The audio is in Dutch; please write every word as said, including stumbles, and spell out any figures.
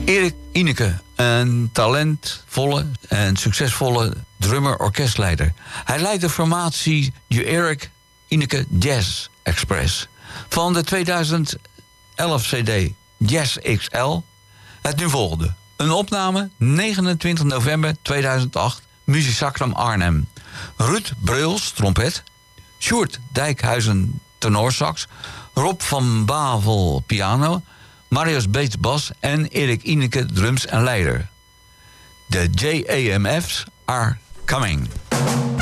Erik Ineke, een talentvolle en succesvolle drummer-orkestleider. Hij leidt de formatie de Erik Ineke Jazz Express. Van de tweeduizend elf cd Jazz X L het nu volgende. Een opname negenentwintig november tweeduizend acht, Musisacrum Arnhem. Ruud Breuls, trompet. Sjoerd Dijkhuizen, tenorsax. Rob van Bavel, piano. Marius Beets, bas. En Erik Ineke, drums en leider. De J A M F's are coming.